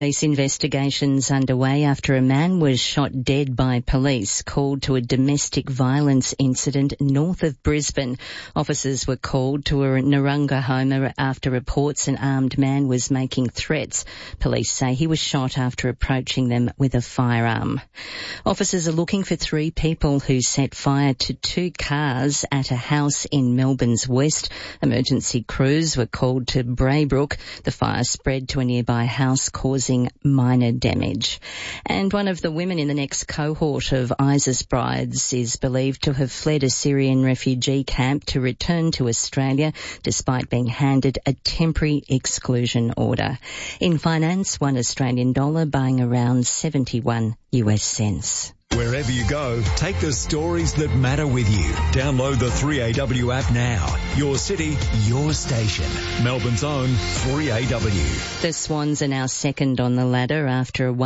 Police investigations underway after a man was shot dead by police called to a domestic violence incident north of Brisbane. Officers were called to a Narunga home after reports an armed man was making threats. Police say he was shot after approaching them with a firearm. Officers are looking for 3 people who set fire to 2 cars at a house in Melbourne's west. Emergency crews were called to Braybrook. The fire spread to a nearby house, causing minor damage. And one of the women in the next cohort of ISIS brides is believed to have fled a Syrian refugee camp to return to Australia despite being handed a temporary exclusion order. In finance, $1 Australian buying around 71 US cents. Wherever you go, take the stories that matter with you. Download the 3AW app now. Your city, your station. Melbourne's own 3AW. The Swans are now second on the ladder after a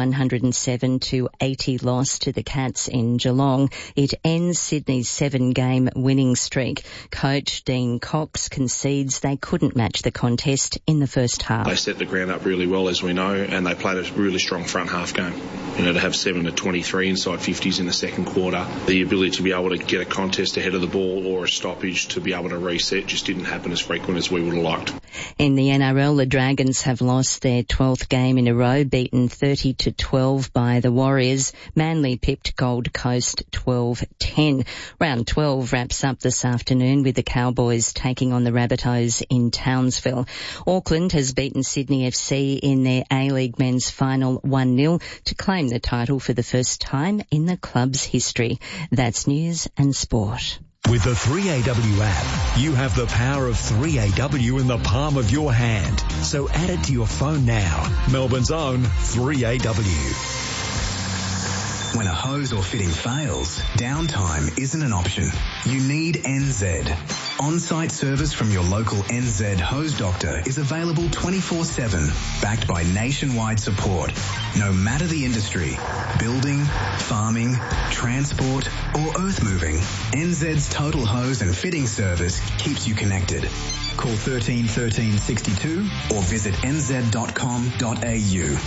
107-80 loss to the Cats in Geelong. It ends Sydney's 7-game winning streak. Coach Dean Cox concedes they couldn't match the contest in the first half. They set the ground up really well, as we know, and they played a really strong front half game. To have 7-23 inside 50s in the second quarter, the ability to be able to get a contest ahead of the ball or a stoppage to be able to reset just didn't happen as frequent as we would have liked. In the NRL, the Dragons have lost their 12th game in a row, beaten 30-12 by the Warriors. Manly pipped Gold Coast 12-10. Round 12 wraps up this afternoon with the Cowboys taking on the Rabbitohs in Townsville. Auckland has beaten Sydney FC in their A-League men's final 1-0 to claim the title for the first time in the club's history. That's news and sport. With the 3AW app, you have the power of 3AW in the palm of your hand. So add it to your phone now. Melbourne's own 3AW. When a hose or fitting fails, downtime isn't an option. You need NZ. On-site service from your local NZ hose doctor is available 24/7, backed by nationwide support. No matter the industry, building, farming, transport or earth moving, NZ's total hose and fitting service keeps you connected. Call 13 13 62 or visit nz.com.au.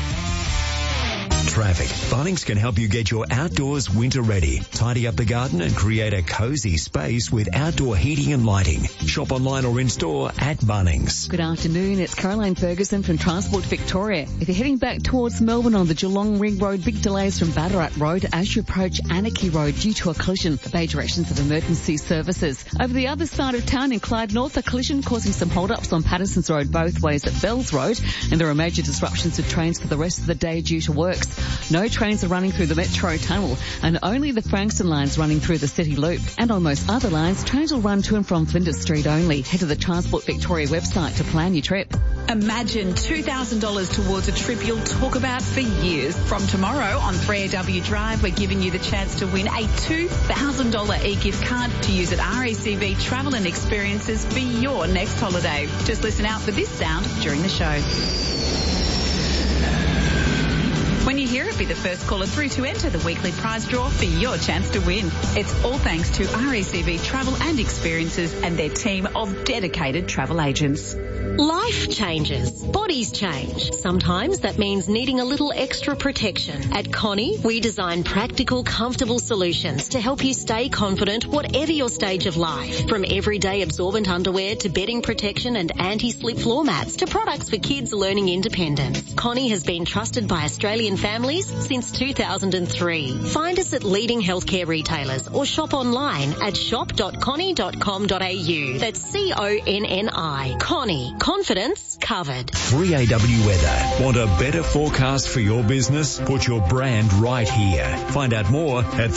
Traffic. Bunnings can help you get your outdoors winter ready. Tidy up the garden and create a cosy space with outdoor heating and lighting. Shop online or in store at Bunnings. Good afternoon. It's Caroline Ferguson from Transport Victoria. If you're heading back towards Melbourne on the Geelong Ring Road, big delays from Ballarat Road as you approach Anarchy Road due to a collision. Obey directions of emergency services. Over the other side of town in Clyde North, a collision causing some hold-ups on Patterson's Road both ways at Bells Road, and there are major disruptions of trains for the rest of the day due to works. No trains are running through the Metro Tunnel and only the Frankston line's running through the City Loop. And on most other lines, trains will run to and from Flinders Street only. Head to the Transport Victoria website to plan your trip. Imagine $2,000 towards a trip you'll talk about for years. From tomorrow on 3AW Drive, we're giving you the chance to win a $2,000 e-gift card to use at RACV Travel and Experiences for your next holiday. Just listen out for this sound during the show. When you hear it, be the first caller through to enter the weekly prize draw for your chance to win. It's all thanks to RACV Travel and Experiences and their team of dedicated travel agents. Life changes. Bodies change. Sometimes that means needing a little extra protection. At Connie, we design practical, comfortable solutions to help you stay confident whatever your stage of life. From everyday absorbent underwear to bedding protection and anti-slip floor mats to products for kids learning independence. Connie has been trusted by Australian families since 2003. Find us at leading healthcare retailers or shop online at shop.connie.com.au. That's CONNI. Connie. Confidence covered. 3AW weather. Want a better forecast for your business? Put your brand right here. Find out more at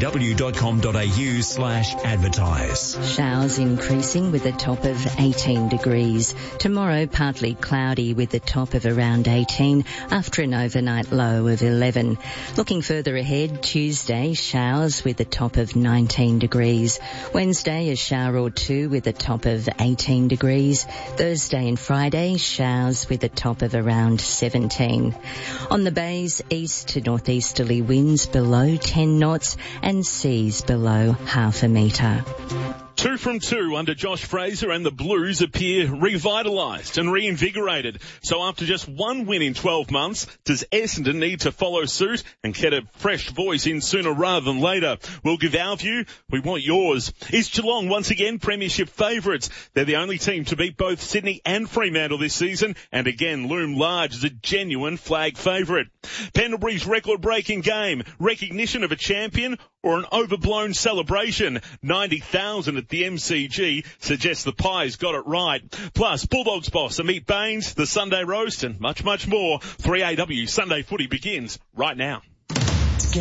3aw.com.au/advertise. Showers increasing with a top of 18 degrees. Tomorrow, partly cloudy with a top of around 18 after an overnight low of 11. Looking further ahead, Tuesday, showers with a top of 19 degrees. Wednesday, a shower or two with a top of 18 degrees. Thursday and Friday, showers with a top of around 17. On the bays, east to northeasterly winds below 10 knots and seas below half a metre. 2 from 2 under Josh Fraser, and the Blues appear revitalised and reinvigorated. So after just one win in 12 months, does Essendon need to follow suit and get a fresh voice in sooner rather than later? We'll give our view. We want yours. Is Geelong once again premiership favourites? They're the only team to beat both Sydney and Fremantle this season, and again loom large as a genuine flag favourite. Pendlebury's record-breaking game, recognition of a champion or an overblown celebration? 90,000 at the MCG suggests the Pies got it right. Plus, Bulldogs boss Amit Bains, the Sunday roast, and much, much more. 3AW Sunday Footy begins right now.